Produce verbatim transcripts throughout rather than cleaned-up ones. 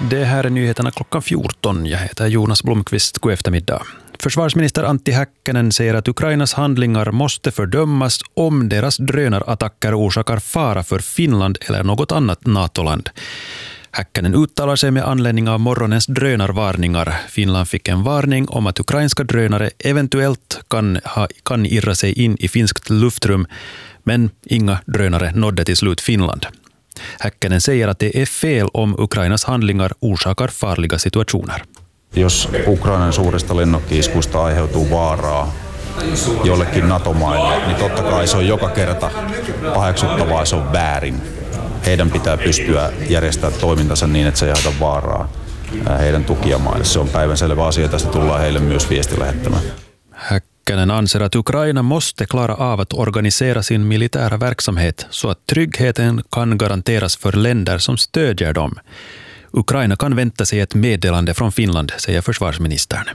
Det här är nyheterna klockan fjorton. Jag heter Jonas Blomqvist. God eftermiddag. Försvarsminister Antti Häkkänen säger att Ukrainas handlingar måste fördömas om deras drönarattacker orsakar fara för Finland eller något annat NATO-land. Häkkänen uttalar sig med anledning av morgonens drönarvarningar. Finland fick en varning om att ukrainska drönare eventuellt kan, ha, kan irra sig in i finskt luftrum, men inga drönare nådde till slut Finland. Häkkänen säger att det är fel om Ukrainas handlingar orsakar farliga situationer. Jos Ukrainan suurista lennokki-iskuista aiheutuu vaaraa jollekin NATO-maille, niin totta kai se on joka kerta paheksuttavaa, se on väärin. Heidän pitää pystyä järjestämään toimintansa niin, että se ei aiheuta vaaraa heidän tukijamaille. Se on päivänselvä asia, tästä tullaan heille myös viesti lähettämään. Häkkänen anser att Ukraina måste klara av att organisera sin militära verksamhet så att tryggheten kan garanteras för länder som stödjer dem. Ukraina kan vänta sig ett meddelande från Finland, säger försvarsministern.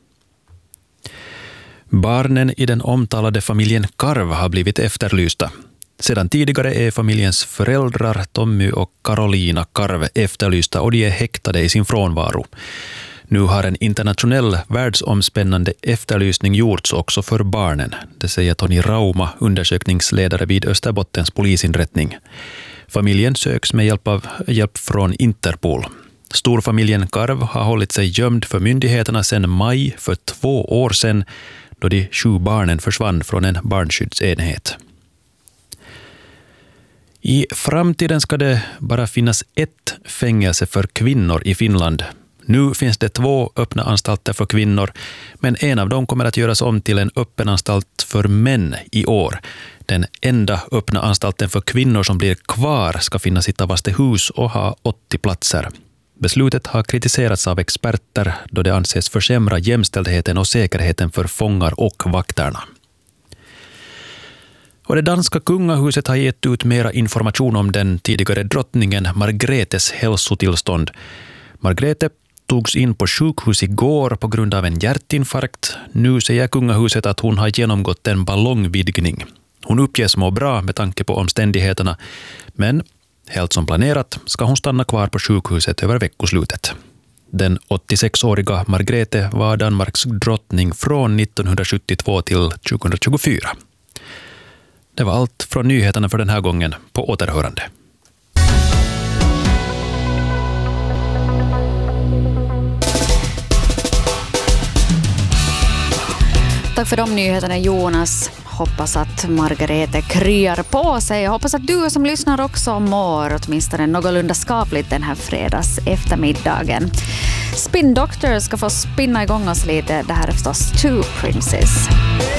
Barnen i den omtalade familjen Karv har blivit efterlysta. Sedan tidigare är familjens föräldrar Tommy och Karolina Karv efterlysta och de är häktade i sin frånvaro. Nu har en internationell världsomspännande efterlysning gjorts också för barnen. Det säger Toni Rauma, undersökningsledare vid Österbottens polisinrättning. Familjen söks med hjälp av hjälp från Interpol. Storfamiljen Karv har hållit sig gömd för myndigheterna sedan maj för två år sedan, då de sju barnen försvann från en barnskyddsenhet. I framtiden ska det bara finnas ett fängelse för kvinnor i Finland. Nu finns det två öppna anstalter för kvinnor, men en av dem kommer att göras om till en öppen anstalt för män i år. Den enda öppna anstalten för kvinnor som blir kvar ska finnas i Tavastehus och ha åttio platser. Beslutet har kritiserats av experter då det anses försämra jämställdheten och säkerheten för fångar och vakterna. Och det danska kungahuset har gett ut mera information om den tidigare drottningen Margretes hälsotillstånd. Margrethe togs in på sjukhus igår på grund av en hjärtinfarkt. Nu säger kungahuset att hon har genomgått en ballongvidgning. Hon uppges må bra med tanke på omständigheterna, men helt som planerat ska hon stanna kvar på sjukhuset över veckoslutet. Den åttiosex-åriga Margrethe var Danmarks drottning från nittonhundrasjuttiotvå till tjugohundratjugofyra. Det var allt från nyheterna för den här gången. På återhörande. Tack för de nyheterna, Jonas. Hoppas att Margrethe kryar på sig. Jag hoppas att du som lyssnar också mår åtminstone någorlunda skapligt den här fredags eftermiddagen. Spin Doctor ska få spinna igång oss lite. Det här är förstås Two Princes.